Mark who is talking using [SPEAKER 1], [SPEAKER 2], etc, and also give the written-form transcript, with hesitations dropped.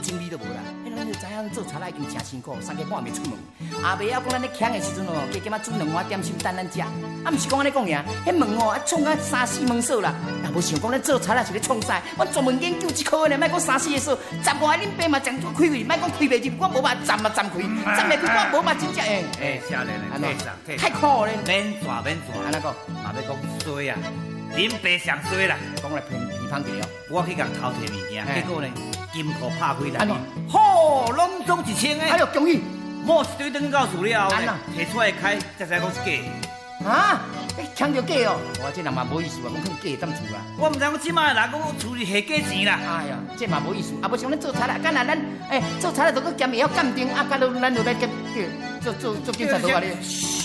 [SPEAKER 1] 精力都无啦。咱就知影做茶啦已经诚辛苦，3个半暝出门。阿伯啊，讲咱咧强的时阵哦，加减啊煮2碗点心等咱食。啊，毋是讲安尼讲尔，迄门哦啊创啊3、4门锁啦。也无想讲咱做茶啦是咧创啥？我专门研究这科的呢，莫讲3、4个锁，10外恁爸嘛将开开，莫讲开袂入，我无把站嘛站开，站袂开我无把真正诶。
[SPEAKER 2] 少年的退上，
[SPEAKER 1] 太苦咧。
[SPEAKER 2] 免拽，安
[SPEAKER 1] 那个，
[SPEAKER 2] 嘛要讲衰啊，恁爸上衰啦。
[SPEAKER 1] 讲来偏方一了。
[SPEAKER 2] 我去共偷摕物件，结果呢，金库拍开来，
[SPEAKER 1] 好，
[SPEAKER 2] 拢总1000个。
[SPEAKER 1] 哎呦，恭喜！
[SPEAKER 2] 摸一堆等到厝了后呢，摕出来开，才知讲是假。
[SPEAKER 1] 啊？抢着假哦！我这人嘛无意思啊，讲假怎厝啦？
[SPEAKER 2] 我唔知讲即摆人讲厝里下假钱啦。
[SPEAKER 1] 哎呀，这嘛无意思，啊，无像咱做茶啦，干那咱做茶啦，都搁兼会晓鉴定，啊，甲咱就来做警察都话你。